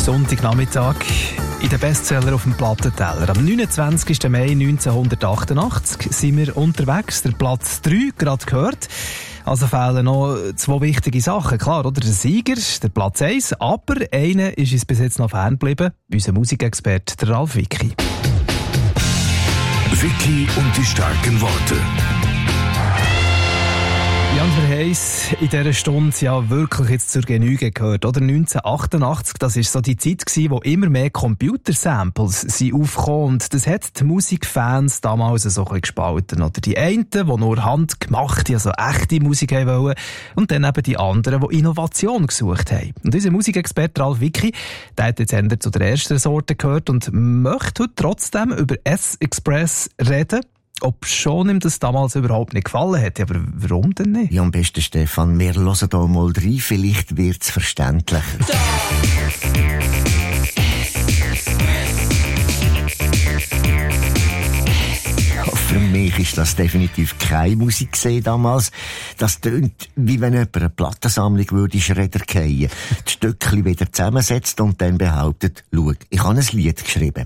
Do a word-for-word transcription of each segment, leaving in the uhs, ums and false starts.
Sonntagnachmittag in den Bestseller auf dem Plattenteller. Am neunundzwanzigsten Mai neunzehnhundertachtundachtzig sind wir unterwegs. Der Platz drei, gerade gehört. Also fehlen noch zwei wichtige Sachen. Klar, oder? Der Sieger, der Platz eins. Aber einer ist uns bis jetzt noch fern geblieben. Unser Musikexperte, der Ralf Wicki. Wicki und die starken Worte. Jan, wir haben es in dieser Stunde ja wirklich jetzt zur Genüge gehört, oder? neunzehnhundertachtundachtzig, das war so die Zeit gewesen, wo immer mehr Computersamples sind aufgekommen und das hat die Musikfans damals so ein bisschen gespalten, oder? Die einen, die nur handgemachte, also echte Musik haben wollen und dann eben die anderen, die Innovation gesucht haben. Und unser Musikexperte Ralf Wicki, der hat jetzt eher zu der ersten Sorte gehört und möchte heute trotzdem über S-Express reden. Ob schon ihm das damals überhaupt nicht gefallen hat. Aber warum denn nicht? Ja, am besten, Stefan, wir hören hier mal rein. Vielleicht wird es verständlicher. Für mich ist das definitiv keine Musik gesehen damals. Das tönt, wie wenn jemand eine Plattensammlung würde Schredder fallen, die Stückchen wieder zusammensetzt und dann behauptet, schau, ich habe ein Lied geschrieben.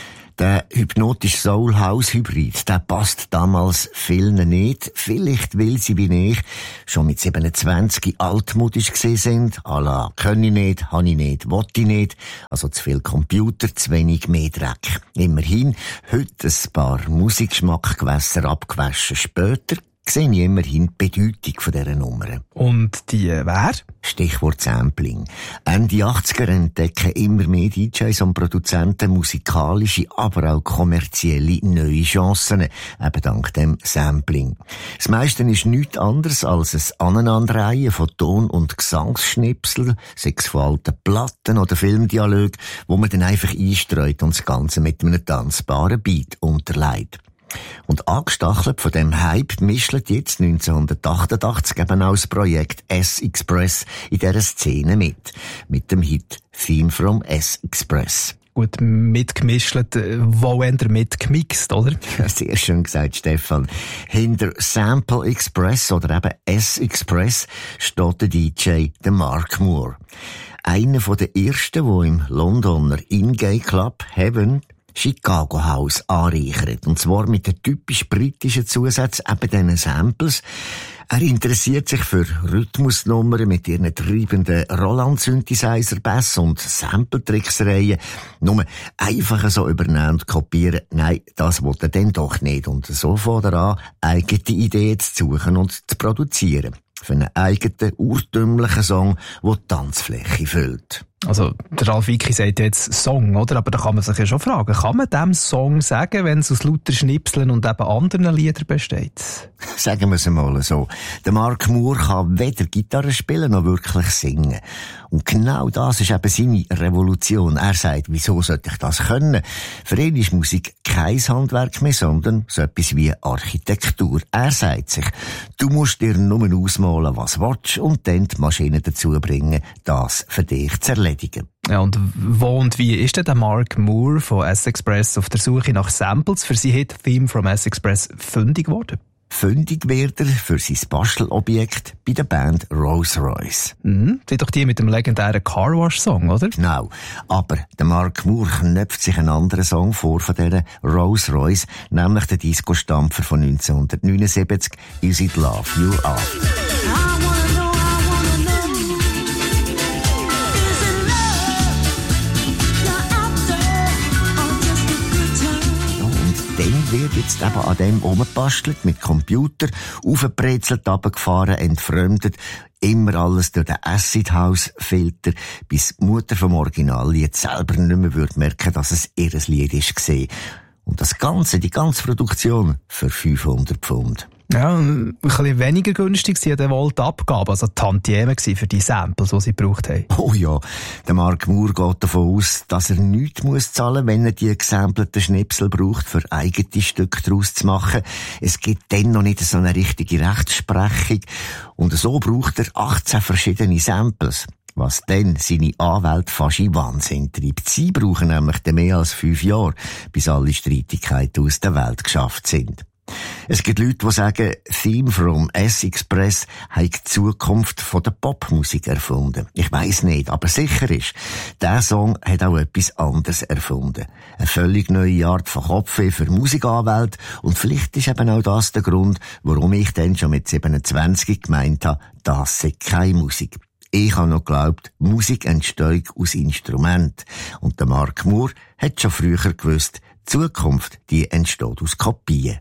Der hypnotische Soul-House-Hybrid, der passt damals vielen nicht. Vielleicht, weil sie wie ich schon mit siebenundzwanzig altmodisch gewesen sind. À la, kann ich nicht, habe ich nicht, will ich nicht. Also zu viel Computer, zu wenig mehr Dreck. Immerhin, heute ein paar Musikgeschmackgewässer abgewaschen später, sehe ich immerhin die Bedeutung von dieser Nummer. Und die äh, wer? Stichwort Sampling. Ende achtziger entdecken immer mehr D Js und Produzenten musikalische, aber auch kommerzielle neue Chancen, eben dank dem Sampling. Das meiste ist nichts anderes als ein Aneinanderreihen von Ton- und Gesangsschnipsel, sechs von alten Platten oder Filmdialogen, wo man dann einfach einstreut und das Ganze mit einem tanzbaren Beat unterlegt. Und angestachelt von dem Hype mischelt jetzt neunzehnhundertachtundachtzig eben auch das Projekt S-Express in dieser Szene mit. Mit dem Hit Theme from S-Express. Gut, mitgemischt, wo eher mitgemixt, oder? Ja, sehr schön gesagt, Stefan. Hinter Sample Express oder eben S-Express steht der D J, der Mark Moore. Einer der ersten, der im Londoner In-Gay Club Heaven Chicago House anreichert. Und zwar mit den typisch britischen Zusätzen, eben diesen Samples. Er interessiert sich für Rhythmusnummern mit ihren treibenden Roland-Synthesizer-Bass und Sample-Tricksereien. Nur einfach so übernehmen und kopieren, nein, das will er dann doch nicht. Und so fängt er an, eigene Ideen zu suchen und zu produzieren. Für einen eigenen, urtümlichen Song, der die Tanzfläche füllt. Also, der Ralf Wicki sagt jetzt Song, oder? Aber da kann man sich ja schon fragen, kann man dem Song sagen, wenn es aus lauter Schnipseln und eben anderen Liedern besteht? Sagen wir es einmal so. Der Mark Moore kann weder Gitarre spielen noch wirklich singen. Und genau das ist eben seine Revolution. Er sagt, wieso sollte ich das können? Für ihn ist Musik kein Handwerk mehr, sondern so etwas wie Architektur. Er sagt sich, du musst dir nur ausmalen, was du willst, und dann die Maschine dazu bringen, das für dich zu erledigen. Ja, und wo und wie ist denn der Mark Moore von S-Express auf der Suche nach Samples für sein Hit Theme from S-Express fündig geworden? Fündig wird er für sein Bastelobjekt bei der Band Rolls-Royce. Mhm, das ist doch die mit dem legendären Car Wash Song, oder? Genau. Aber der Mark Moore knöpft sich einen anderen Song vor von dieser Rolls-Royce, nämlich den Disco-Stampfer von neunzehnhundertneunundsiebzig, Is It Love You After. Dann wird jetzt eben an dem rumgebastelt, mit Computer, aufgebrezelt, runtergefahren, entfremdet, immer alles durch den Acid House Filter, bis die Mutter vom Originallied selber nicht mehr würde merken, dass es ihr Lied war. Und das Ganze, die ganze Produktion, für fünfhundert Pfund. Ja, ein bisschen weniger günstig waren dann wohl die Abgaben, also die Tantiemen für die Samples, die sie gebraucht haben. Oh ja, der Mark Moore geht davon aus, dass er nichts muss zahlen, wenn er die gesampelten Schnipsel braucht, für eigene Stücke daraus zu machen. Es gibt dann noch nicht so eine richtige Rechtsprechung. Und so braucht er achtzehn verschiedene Samples. Was dann seine Anwälte fast in Wahnsinn treibt. Sie brauchen nämlich mehr als fünf Jahre, bis alle Streitigkeiten aus der Welt geschafft sind. Es gibt Leute, die sagen, Theme from S-Express habe die Zukunft von der Popmusik erfunden. Ich weiss nicht, aber sicher ist, der Song hat auch etwas anderes erfunden. Eine völlig neue Art von Kopfweh für Musikanwälte und vielleicht ist eben auch das der Grund, warum ich dann schon mit siebenundzwanzig gemeint habe, das sei keine Musik. Ich habe noch geglaubt, Musik entsteht aus Instrumenten. Und der Mark Moore hat schon früher gewusst, die Zukunft, die entsteht aus Kopien.